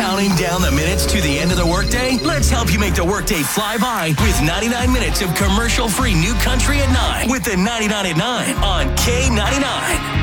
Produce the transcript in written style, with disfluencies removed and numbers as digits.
Counting down the minutes to the end of the workday? Let's help you make the workday fly by with 99 minutes of commercial-free new country at 9 with the 99 at 9 on K99.